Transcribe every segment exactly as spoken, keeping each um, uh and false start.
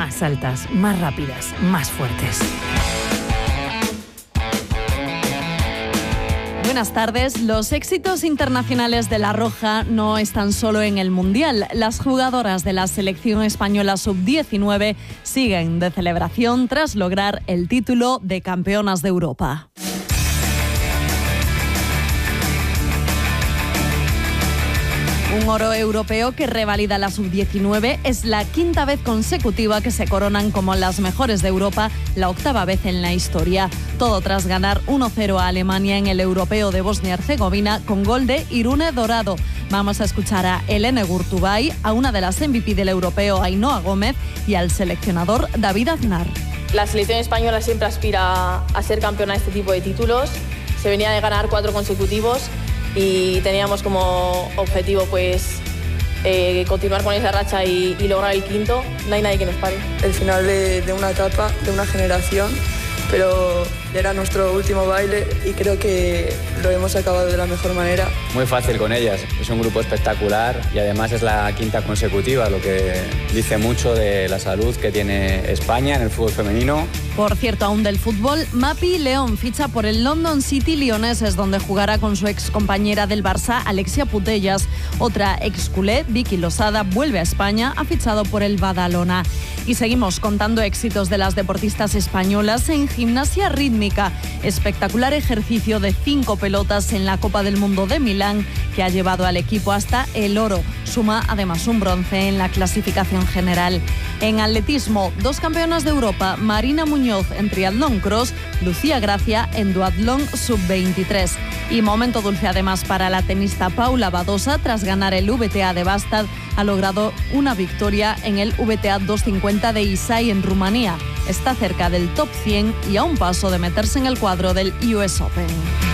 más altas, más rápidas, más fuertes. Buenas tardes. Los éxitos internacionales de La Roja no están solo en el Mundial. Las jugadoras de la selección española sub diecinueve siguen de celebración tras lograr el título de campeonas de Europa. Un oro europeo que revalida la sub diecinueve es la quinta vez consecutiva que se coronan como las mejores de Europa, la octava vez en la historia. Todo tras ganar uno cero a Alemania en el Europeo de Bosnia-Herzegovina con gol de Irune Dorado. Vamos a escuchar a Helene Gurtubay, a una de las M V P del Europeo, Ainhoa Gómez, y al seleccionador David Aznar. La selección española siempre aspira a ser campeona de este tipo de títulos. Se venía de ganar cuatro consecutivos y teníamos como objetivo pues eh, continuar con esa racha y, y lograr el quinto. No hay nadie que nos pare. El final de, de una etapa, de una generación, pero era nuestro último baile y creo que lo hemos acabado de la mejor manera. Muy fácil con ellas, es un grupo espectacular y además es la quinta consecutiva, lo que dice mucho de la salud que tiene España en el fútbol femenino. Por cierto, aún del fútbol, Mapi León ficha por el London City Lionesses, donde jugará con su ex compañera del Barça, Alexia Putellas. Otra ex culé, Vicky Losada, vuelve a España, ha fichado por el Badalona. Y seguimos contando éxitos de las deportistas españolas en gimnasia rítmica. Espectacular ejercicio de cinco pelotas en la Copa del Mundo de Milán, que ha llevado al equipo hasta el oro. Suma además un bronce en la clasificación general. En atletismo, dos campeonas de Europa, Marina Muñoz en triatlón cross, Lucía Gracia en duatlón sub veintitrés. Y momento dulce además para la tenista Paula Badosa, tras ganar el V T A de Bastad, ha logrado una victoria en el V T A doscientos cincuenta de Isai en Rumanía. Está cerca del top cien y a un paso de meterse en el cuadro del U S Open.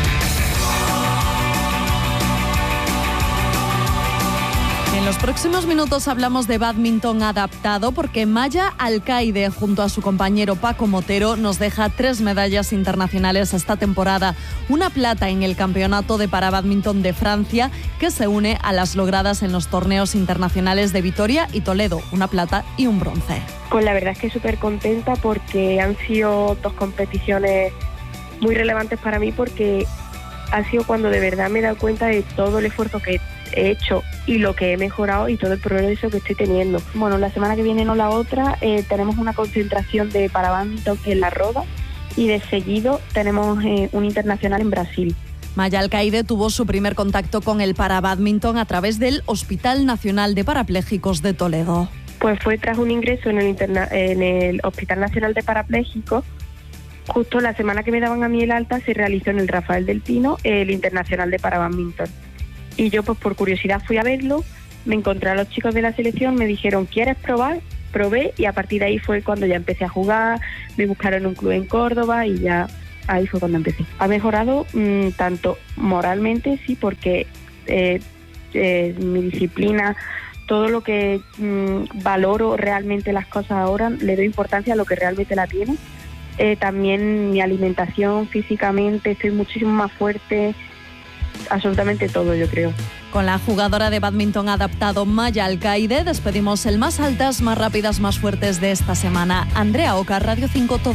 En los próximos minutos hablamos de bádminton adaptado porque Maya Alcaide, junto a su compañero Paco Motero, nos deja tres medallas internacionales esta temporada. Una plata en el Campeonato de Parabádminton de Francia, que se une a las logradas en los torneos internacionales de Vitoria y Toledo. Una plata y un bronce. Pues la verdad es que súper contenta porque han sido dos competiciones muy relevantes para mí, porque ha sido cuando de verdad me he dado cuenta de todo el esfuerzo que he hecho y lo que he mejorado y todo el progreso que estoy teniendo. Bueno, la semana que viene, no la otra, eh, tenemos una concentración de parabádminton en La Roda y de seguido tenemos eh, un internacional en Brasil. Maya Alcaide tuvo su primer contacto con el parabádminton a través del Hospital Nacional de Parapléjicos de Toledo. Pues fue tras un ingreso en el, interna- en el Hospital Nacional de Parapléjicos. Justo la semana que me daban a mí el alta se realizó en el Rafael del Pino el internacional de parabádminton. Y yo pues por curiosidad fui a verlo, me encontré a los chicos de la selección, me dijeron ¿quieres probar? Probé y a partir de ahí fue cuando ya empecé a jugar, me buscaron un club en Córdoba y ya ahí fue cuando empecé. Ha mejorado mmm, tanto moralmente, sí, porque eh, eh, mi disciplina, todo lo que mmm, valoro realmente las cosas ahora, le doy importancia a lo que realmente la tiene. Eh, también mi alimentación, físicamente, estoy muchísimo más fuerte, absolutamente todo, yo creo. Con la jugadora de bádminton adaptado Maya Alcaide despedimos el Más Altas, Más Rápidas, Más Fuertes de esta semana. Andrea Oca, Radio cinco.